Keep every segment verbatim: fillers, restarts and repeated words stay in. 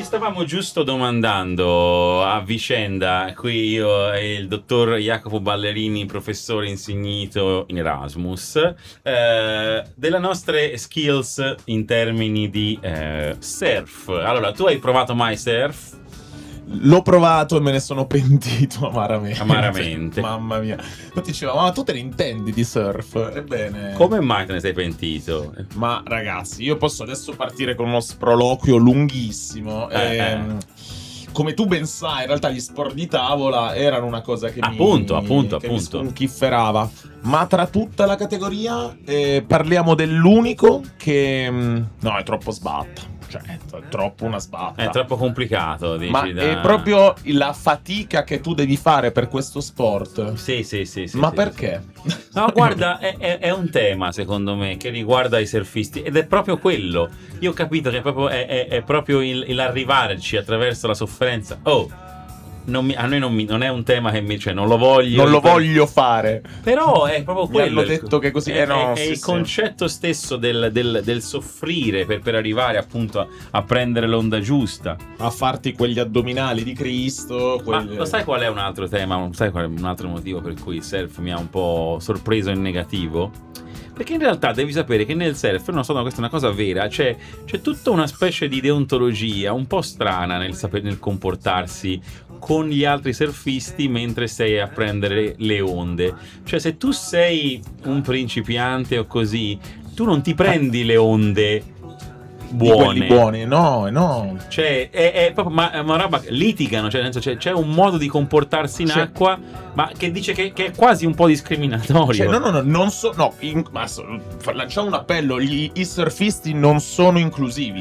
stavamo giusto domandando a vicenda, qui io e il dottor Jacopo Ballerini, professore insignito in Erasmus, eh, delle nostre skills in termini di eh, surf. Allora, tu hai provato mai surf? L'ho provato e me ne sono pentito amaramente. Amaramente. Mamma mia. Tutti dicevano, ma tu te ne intendi di surf? Ebbene... Come mai te ne sei pentito? Ma ragazzi, io posso adesso partire con uno sproloquio lunghissimo. Eh, ehm, come tu ben sai, in realtà gli sport di tavola erano una cosa che Appunto, mi, appunto, che appunto. mi sconchifferava. Ma tra tutta la categoria eh, parliamo dell'unico che... mh, no, è troppo sbatta. Cioè, è troppo una sbatta. È troppo complicato, dici. Ma da... è proprio la fatica che tu devi fare per questo sport. Sì, sì, sì, sì. Ma sì, perché? Sì. No, guarda, è, è, è un tema, secondo me, che riguarda i surfisti. Ed è proprio quello. Io ho capito che proprio è, è, è proprio il, il arrivarci attraverso la sofferenza. Oh, non mi, a noi non, mi, non è un tema che mi... Cioè, non lo voglio... Non lo per... voglio fare. Però è proprio Mi quello. hanno detto che così... È, eh no, è, sì, è il sì. concetto stesso del, del, del soffrire per, per arrivare appunto a, a prendere l'onda giusta. A farti quegli addominali di Cristo. Ma Quelle... lo sai qual è un altro tema? Sai qual è un altro motivo per cui il surf mi ha un po' sorpreso in negativo? Perché in realtà devi sapere che nel surf, non so, no, questa è una cosa vera, c'è, c'è tutta una specie di deontologia un po' strana nel, saper, nel comportarsi con gli altri surfisti mentre sei a prendere le onde. Cioè, se tu sei un principiante o così, tu non ti prendi le onde buone. Di quelli buoni, no, no. Cioè, è, è proprio ma, ma roba, litigano, cioè, nel senso, c'è, c'è un modo di comportarsi in Cioè- acqua, ma che dice che, che è quasi un po' discriminatorio. Cioè, no, no, no, non so... No, in, ma so, fa- lanciamo un appello. Gli, I surfisti non sono inclusivi.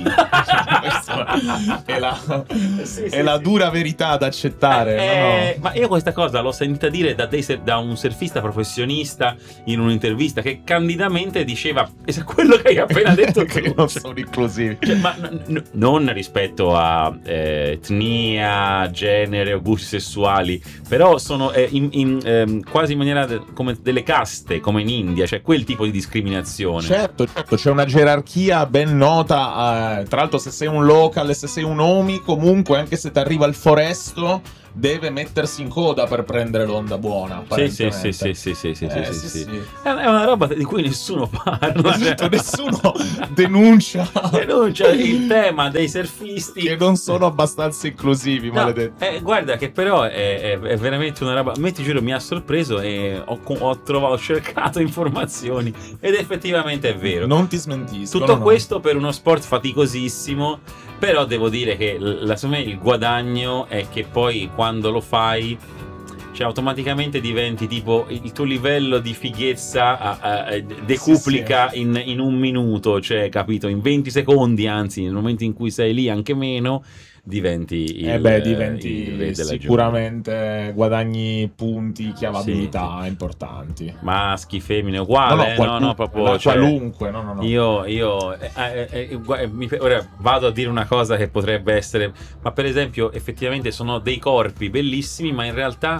Questa è la, Sì, è sì, la sì. dura verità da accettare. Eh, no, no. Ma io questa cosa l'ho sentita dire da, dei sur- da un surfista professionista in un'intervista che candidamente diceva è quello che hai appena detto tu. Che non sono inclusivi. Cioè, ma n- n- non rispetto a eh, etnia, genere o gusti sessuali, però sono eh, in, in, ehm, quasi in maniera de- come delle caste, come in India, cioè quel tipo di discriminazione. Certo, certo, c'è una gerarchia ben nota. eh, tra l'altro, se sei un local, se sei un omi, comunque, anche se ti arriva il foresto, deve mettersi in coda per prendere l'onda buona. Sì, sì, apparentemente. sì, sì, sì, sì, sì, Eh, sì, sì, sì. sì. È è una roba di cui nessuno parla. Esatto, nessuno denuncia denuncia il tema dei surfisti che non sono abbastanza inclusivi, No, maledetti. eh, guarda che però è, è- è veramente una roba. A me ti giuro mi ha sorpreso e ho, ho trovato, ho cercato informazioni ed effettivamente è vero. Non ti smentisco. Tutto no, no. questo per uno sport faticosissimo, però devo dire che l- la, secondo me il guadagno è che poi quando lo fai, cioè automaticamente diventi tipo il tuo livello di fighezza a- a- a- decuplica In, in un minuto, cioè capito, in venti secondi, anzi nel momento in cui sei lì anche meno, diventi il, Eh beh, il diventi re della sicuramente guadagni punti, chiavabilità Sì, sì. importanti. Maschi, femmine, uguale, No, no, no, no, qualcun- proprio la- cioè, qualunque, no, no, no. Io, io eh, eh, eh, gua- eh, mi- ora vado a dire una cosa che potrebbe essere, ma per esempio, effettivamente sono dei corpi bellissimi, ma in realtà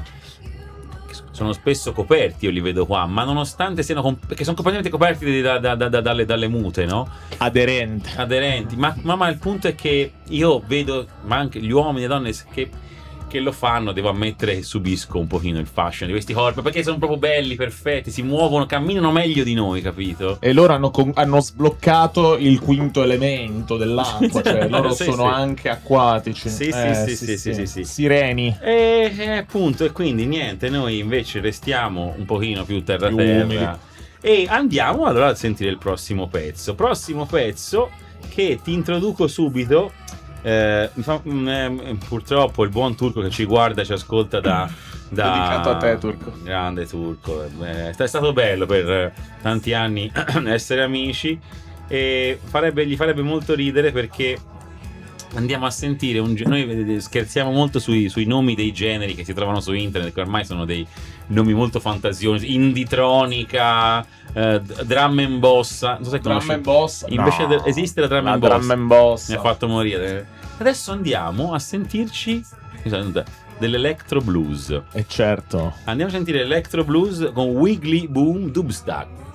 sono spesso coperti, io li vedo qua, ma nonostante siano com- perché sono completamente coperti da- da- da- da- dalle, dalle mute, no? Aderente. Aderenti, ma, ma, ma il punto è che io vedo, ma anche gli uomini e le donne che, che lo fanno, devo ammettere che subisco un pochino il fascino di questi corpi, perché sono proprio belli, perfetti, si muovono, camminano meglio di noi, capito? E loro hanno, con- hanno sbloccato il quinto elemento dell'acqua, cioè loro Sì, sono sì. anche acquatici. Sì, sì, Eh, sì, sì, sì, sì, sì. Sireni. E e appunto, e quindi niente, noi invece restiamo un pochino più terra Più terra umili. e andiamo allora a sentire il prossimo pezzo. Prossimo pezzo che ti introduco subito. Eh, mi fa- mm, eh, purtroppo il buon Turco che ci guarda e ci ascolta da, da- Dedicato a te, Turco. Grande Turco, eh, è stato bello per eh, tanti anni essere amici e farebbe, gli farebbe molto ridere perché andiamo a sentire un ge- noi scherziamo molto sui, sui nomi dei generi che si trovano su internet, che ormai sono dei nomi molto fantasiosi: Inditronica, eh, drum and bossa, non so se Drum conosci. and bossa. Invece No. de- esiste la drum La and bossa. drum and bossa. Mi ha fatto morire. Adesso andiamo a sentirci dell'electro blues. E certo. Andiamo a sentire l'electro blues con Wiggly Boom Dubstep.